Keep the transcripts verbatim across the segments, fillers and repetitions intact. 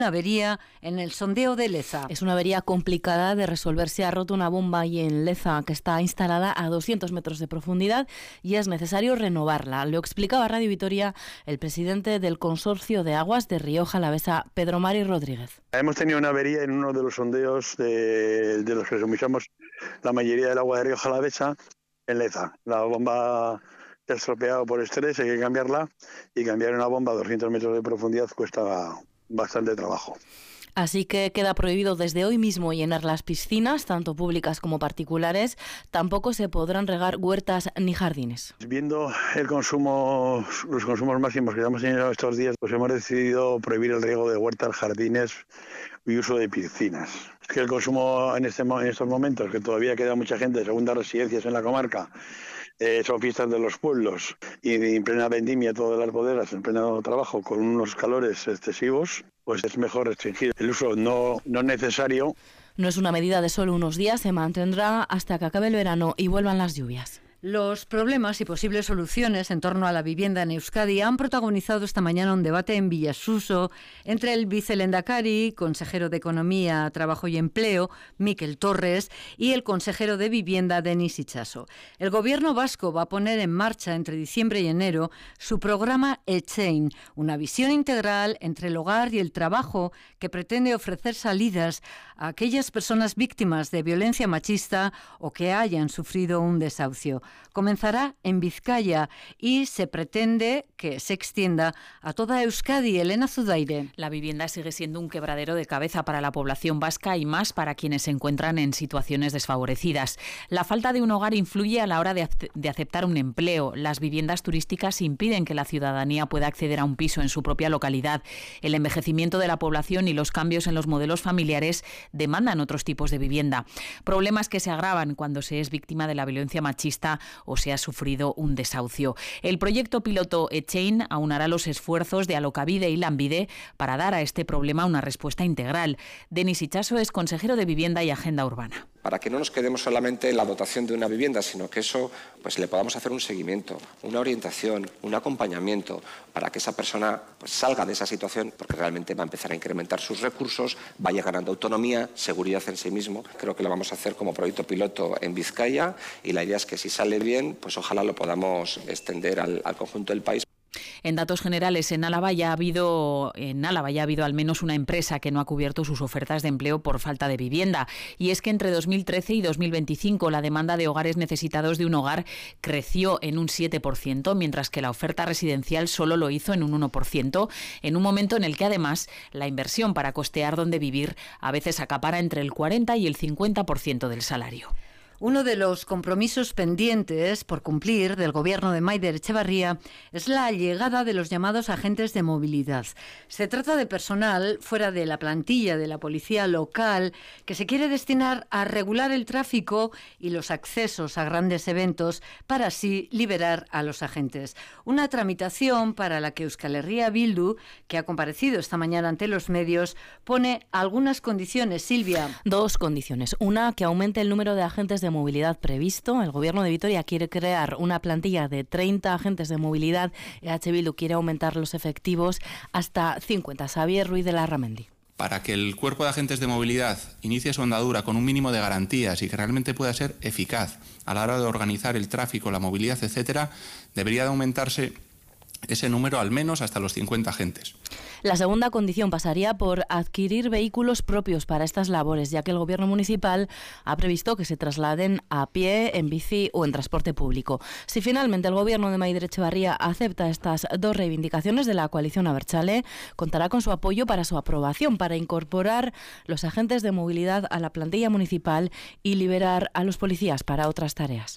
Una avería en el sondeo de Leza. Es una avería complicada de resolver. Se ha roto una bomba ahí en Leza que está instalada a doscientos metros de profundidad y es necesario renovarla. Lo explicaba a Radio Vitoria el presidente del Consorcio de Aguas de Rioja Alavesa, Pedro Mari Rodríguez. Hemos tenido una avería en uno de los sondeos de, de los que suministramos la mayoría del agua de Rioja Alavesa en Leza. La bomba se ha estropeado por estrés, hay que cambiarla, y cambiar una bomba a doscientos metros de profundidad cuesta bastante trabajo. Así que queda prohibido desde hoy mismo llenar las piscinas, tanto públicas como particulares. Tampoco se podrán regar huertas ni jardines. Viendo el consumo, los consumos máximos que estamos teniendo estos días, pues hemos decidido prohibir el riego de huertas, jardines y uso de piscinas. Es que el consumo en, este, en estos momentos, que todavía queda mucha gente de segundas residencias en la comarca, eh, son fiestas de los pueblos y en plena vendimia todas las bodegas, en pleno trabajo con unos calores excesivos, pues es mejor restringir el uso no, no necesario. No es una medida de solo unos días, se mantendrá hasta que acabe el verano y vuelvan las lluvias. Los problemas y posibles soluciones en torno a la vivienda en Euskadi han protagonizado esta mañana un debate en Villasuso entre el vicelehendakari, consejero de Economía, Trabajo y Empleo, Miquel Torres, y el consejero de Vivienda, Denis Itxaso. El gobierno vasco va a poner en marcha entre diciembre y enero su programa Etxein, una visión integral entre el hogar y el trabajo que pretende ofrecer salidas a aquellas personas víctimas de violencia machista o que hayan sufrido un desahucio. Comenzará en Vizcaya y se pretende que se extienda a toda Euskadi. Elena Zudaire. La vivienda sigue siendo un quebradero de cabeza para la población vasca y más para quienes se encuentran en situaciones desfavorecidas. La falta de un hogar influye a la hora de, de aceptar un empleo. Las viviendas turísticas impiden que la ciudadanía pueda acceder a un piso en su propia localidad. El envejecimiento de la población y los cambios en los modelos familiares demandan otros tipos de vivienda. Problemas que se agravan cuando se es víctima de la violencia machista o se ha sufrido un desahucio. El proyecto piloto Etxein aunará los esfuerzos de Alokabide y Lanbide para dar a este problema una respuesta integral. Denis Itxaso es consejero de Vivienda y Agenda Urbana. Para que no nos quedemos solamente en la dotación de una vivienda, sino que eso pues le podamos hacer un seguimiento, una orientación, un acompañamiento para que esa persona pues, salga de esa situación, porque realmente va a empezar a incrementar sus recursos, vaya ganando autonomía, seguridad en sí mismo. Creo que lo vamos a hacer como proyecto piloto en Vizcaya y la idea es que si sale bien, pues ojalá lo podamos extender al, al conjunto del país. En datos generales, en Álava ya ha habido en Álava ya ha habido al menos una empresa que no ha cubierto sus ofertas de empleo por falta de vivienda. Y es que entre dos mil trece y dos mil veinticinco la demanda de hogares necesitados de un hogar creció en un siete por ciento, mientras que la oferta residencial solo lo hizo en un uno por ciento, en un momento en el que además la inversión para costear dónde vivir a veces acapara entre el cuarenta y el cincuenta por ciento del salario. Uno de los compromisos pendientes por cumplir del gobierno de Maider Etxebarria es la llegada de los llamados agentes de movilidad. Se trata de personal fuera de la plantilla de la policía local que se quiere destinar a regular el tráfico y los accesos a grandes eventos para así liberar a los agentes. Una tramitación para la que Euskal Herria Bildu, que ha comparecido esta mañana ante los medios, pone algunas condiciones. Silvia. Dos condiciones. Una, que aumente el número de agentes de movilidad previsto. El gobierno de Vitoria quiere crear una plantilla de treinta agentes de movilidad. E H Bildu quiere aumentar los efectivos hasta cincuenta. Xavier Ruiz de Larramendi. Para que el cuerpo de agentes de movilidad inicie su andadura con un mínimo de garantías y que realmente pueda ser eficaz a la hora de organizar el tráfico, la movilidad, etcétera, debería de aumentarse ese número al menos hasta los cincuenta agentes. La segunda condición pasaría por adquirir vehículos propios para estas labores, ya que el gobierno municipal ha previsto que se trasladen a pie, en bici o en transporte público. Si finalmente el gobierno de Maider Etxebarria acepta estas dos reivindicaciones de la coalición Abertzale, contará con su apoyo para su aprobación, para incorporar los agentes de movilidad a la plantilla municipal y liberar a los policías para otras tareas.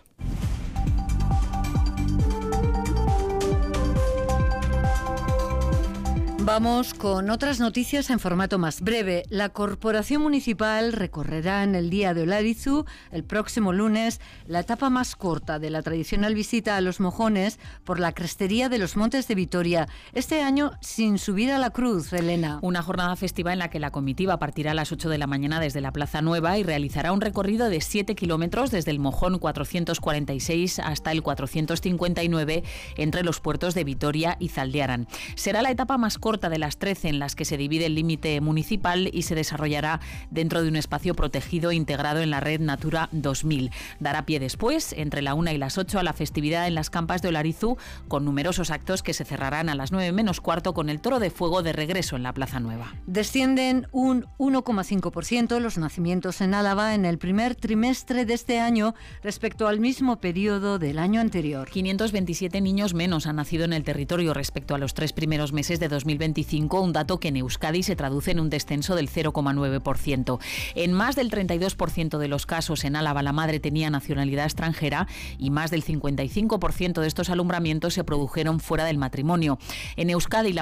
Vamos con otras noticias en formato más breve. La Corporación Municipal recorrerá en el Día de Olarizu, el próximo lunes, la etapa más corta de la tradicional visita a los mojones por la crestería de los Montes de Vitoria. Este año sin subir a la cruz, Elena. Una jornada festiva en la que la comitiva partirá a las ocho de la mañana desde la Plaza Nueva y realizará un recorrido de siete kilómetros desde el mojón cuatrocientos cuarenta y seis hasta el cuatrocientos cincuenta y nueve entre los puertos de Vitoria y Zaldiaran. Será la etapa más corta corta de las trece en las que se divide el límite municipal y se desarrollará dentro de un espacio protegido integrado en la red Natura dos mil. Dará pie después, entre la una y las ocho, a la festividad en las campas de Olarizú, con numerosos actos que se cerrarán a las nueve menos cuarto con el toro de fuego de regreso en la Plaza Nueva. Descienden un uno coma cinco por ciento los nacimientos en Álava en el primer trimestre de este año respecto al mismo periodo del año anterior. quinientos veintisiete niños menos han nacido en el territorio respecto a los tres primeros meses de dos mil veinticinco, un dato que en Euskadi se traduce en un descenso del cero coma nueve por ciento. En más del treinta y dos por ciento de los casos en Álava la madre tenía nacionalidad extranjera y más del cincuenta y cinco por ciento de estos alumbramientos se produjeron fuera del matrimonio. En Euskadi la